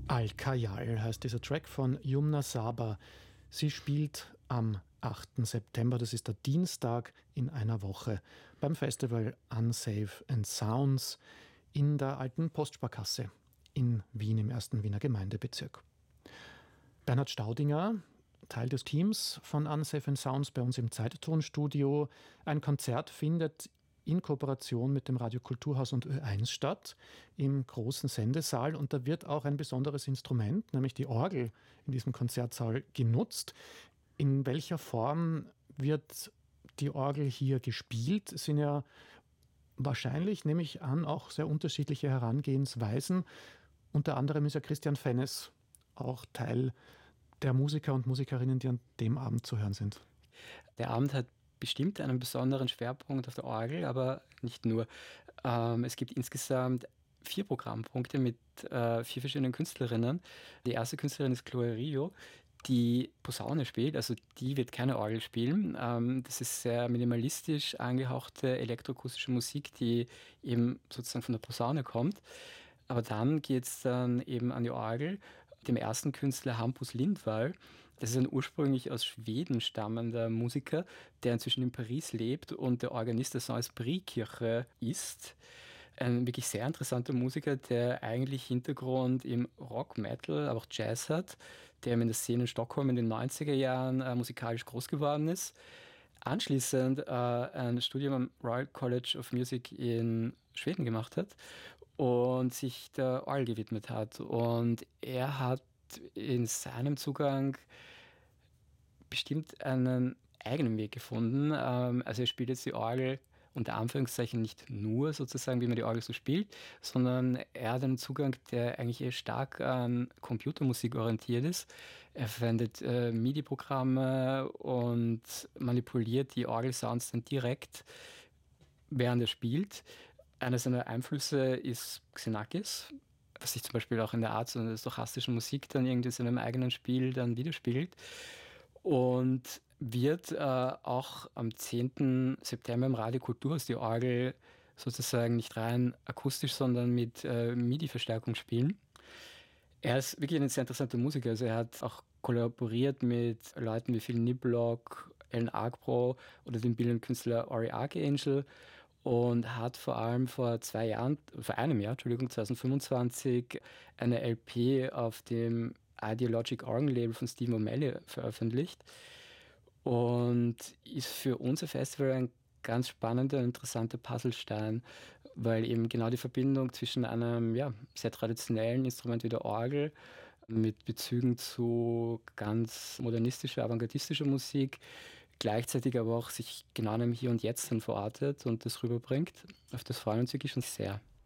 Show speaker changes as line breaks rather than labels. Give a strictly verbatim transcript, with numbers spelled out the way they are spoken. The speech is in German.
Al-Khayal heißt dieser Track von Yumna Saba. Sie spielt am achten September, das ist der Dienstag in einer Woche, beim Festival Unsafe and Sounds in der alten Postsparkasse in Wien im ersten Wiener Gemeindebezirk. Bernhard Staudinger, Teil des Teams von Unsafe and Sounds bei uns im Zeittonstudio. Ein Konzert findet in Kooperation mit dem Radio Kulturhaus und Ö eins statt, im großen Sendesaal. Und da wird auch ein besonderes Instrument, nämlich die Orgel, in diesem Konzertsaal genutzt. In welcher Form wird die Orgel hier gespielt? Es sind ja wahrscheinlich, nehme ich an, auch sehr unterschiedliche Herangehensweisen. Unter anderem ist ja Christian Fennes auch Teil der Musiker und Musikerinnen, die an dem Abend zu hören sind.
Der Abend hat bestimmt einen besonderen Schwerpunkt auf der Orgel, aber nicht nur. Ähm, es gibt insgesamt vier Programmpunkte mit äh, vier verschiedenen Künstlerinnen. Die erste Künstlerin ist Chloe Rio, die Posaune spielt, also die wird keine Orgel spielen. Ähm, das ist sehr minimalistisch angehauchte elektroakustische Musik, die eben sozusagen von der Posaune kommt. Aber dann geht es dann eben an die Orgel. Dem ersten Künstler Hampus Lindvall. Das ist ein ursprünglich aus Schweden stammender Musiker, der inzwischen in Paris lebt und der Organist der Saint-Esprit-Kirche ist. Ein wirklich sehr interessanter Musiker, der eigentlich Hintergrund im Rock, Metal, aber auch Jazz hat, der in der Szene in Stockholm in den neunziger Jahren äh, musikalisch groß geworden ist. Anschließend äh, ein Studium am Royal College of Music in Schweden gemacht hat und sich der Orgel gewidmet hat. Und er hat in seinem Zugang bestimmt einen eigenen Weg gefunden. Ähm, also er spielt jetzt die Orgel unter Anführungszeichen nicht nur sozusagen, wie man die Orgel so spielt, sondern er hat einen Zugang, der eigentlich eher stark an Computermusik orientiert ist. Er verwendet äh, MIDI-Programme und manipuliert die Orgelsounds dann direkt, während er spielt. Einer seiner Einflüsse ist Xenakis, was sich zum Beispiel auch in der Art so einer stochastischen Musik dann irgendwie in seinem eigenen Spiel dann widerspiegelt. Und wird äh, auch am zehnten September im Radio Kulturhaus die Orgel sozusagen nicht rein akustisch, sondern mit äh, MIDI-Verstärkung spielen. Er ist wirklich ein sehr interessanter Musiker. Also er hat auch kollaboriert mit Leuten wie Phil Niblock, Alan Argbro oder dem bildenden Künstler Ori Archangel und hat vor allem vor zwei Jahren, vor einem Jahr, Entschuldigung, zwanzig fünfundzwanzig eine L P auf dem Ideologic Organ Label von Stephen O'Malley veröffentlicht und ist für unser Festival ein ganz spannender, interessanter Puzzlestein, weil eben genau die Verbindung zwischen einem ja, sehr traditionellen Instrument wie der Orgel mit Bezügen zu ganz modernistischer, avantgardistischer Musik gleichzeitig aber auch sich genau im Hier und Jetzt dann verortet und das rüberbringt. Auf das freuen wir uns wirklich schon sehr.